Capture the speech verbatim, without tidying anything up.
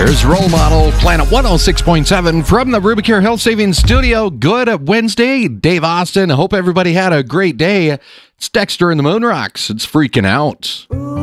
Here's Role Model, Planet one oh six point seven from the Rubicare Health Savings Studio. Good Wednesday, Dave Austin. I hope everybody had a great day. It's Dexter in the Moon Rocks. It's freaking out.